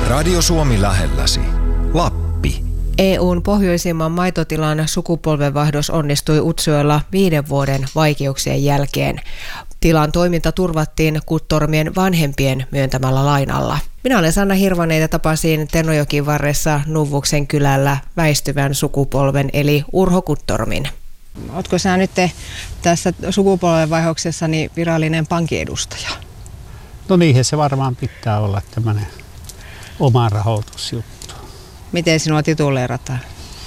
Radio Suomi lähelläsi. Lappi. EU:n pohjoisimman maitotilan sukupolvenvaihdos onnistui Utsjoella 5 vuoden vaikeuksien jälkeen. Tilan toiminta turvattiin Kuttormien vanhempien myöntämällä lainalla. Minä olen Sanna Hirvonen ja tapasin Tenojokin varressa Nuvuksen kylällä väistyvän sukupolven eli Urho Kuttormin. Oletko sinä nyt tässä sukupolvenvaihdoksessa virallinen pankiedustaja? No niinhän se varmaan pitää olla tämmöinen oma rahoitusjuttu. Miten sinua tituleerataan?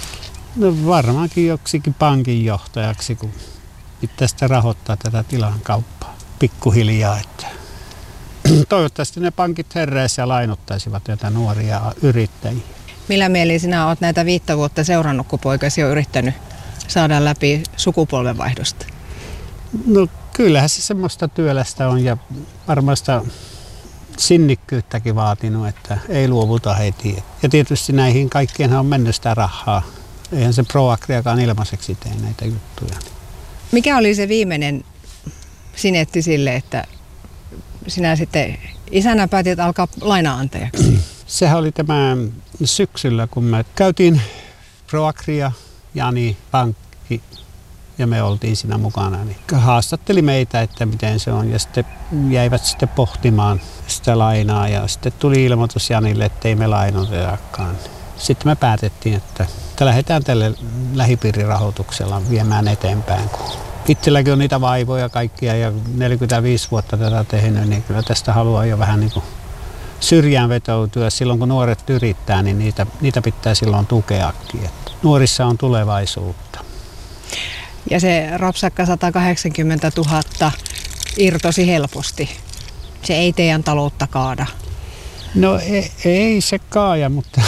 No varmaankin joksikin pankinjohtajaksi, kun pitäisi rahoittaa tätä tilan kauppaa pikkuhiljaa. Että toivottavasti ne pankit heräisivät ja lainottaisivat näitä nuoria yrittäjiä. Millä mielin sinä olet näitä 5 vuotta seurannut, kun poikasi on yrittänyt saada läpi sukupolvenvaihdosta? No kyllähän se semmoista työlästä on ja varmasta sinnikkyyttäkin vaatinut, että ei luovuta heti. Ja tietysti näihin kaikkienhan on mennyt sitä rahaa. Eihän se ProAgriakaan ilmaiseksi tee näitä juttuja. Mikä oli se viimeinen sinetti sille, että sinä sitten isänä päätit alkaa lainaantajaksi? Sehän oli tämä syksyllä, kun me käytiin ProAgria, Jani, pankki ja me oltiin siinä mukana. Niin haastatteli meitä, että miten se on ja sitten jäivät sitten pohtimaan sitä lainaa ja sitten tuli ilmoitus Janille, että ei me lainoitetakaan. Sitten me päätettiin, että lähdetään tälle lähipiirirahoituksella viemään eteenpäin. Itselläkin on niitä vaivoja kaikkia ja 45 vuotta tätä tehnyt, niin kyllä tästä haluaa jo vähän niin kuin syrjään vetoutua. Silloin kun nuoret yrittää, niin niitä pitää silloin tukeakin. Että nuorissa on tulevaisuutta. Ja se rapsakka 180 000 irtosi helposti. Se ei teidän taloutta kaada. No ei se kaaja, mutta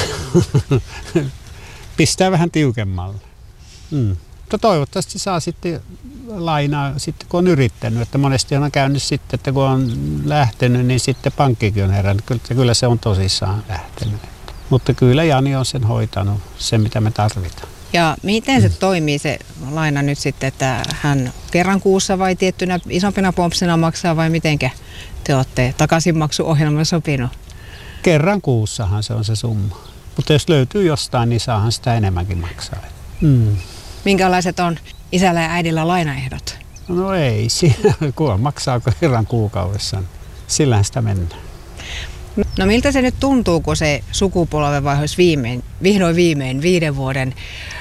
pistää vähän tiukemmalle. Mutta toivottavasti saa sitten lainaa, sitten, kun on yrittänyt. Että monesti on käynyt sitten, että kun on lähtenyt, niin sitten pankkikin on herännyt. Kyllä se on tosissaan lähtenyt. Mutta kyllä Jani on sen hoitanut, sen mitä me tarvitaan. Ja miten se toimii se laina nyt sitten, että hän kerran kuussa vai tiettynä isompina pompsina maksaa vai mitenkä te olette takaisinmaksuohjelman sopinut? Kerran kuussahan se on se summa. Mutta jos löytyy jostain, niin saahan sitä enemmänkin maksaa. Minkälaiset on isällä ja äidillä lainaehdot? No ei siinä, kun maksaako kerran kuukaudessa. Sillähän sitä mennään. No miltä se nyt tuntuu, kun se sukupolvenvaihdos vihdoin viimein 5 vuoden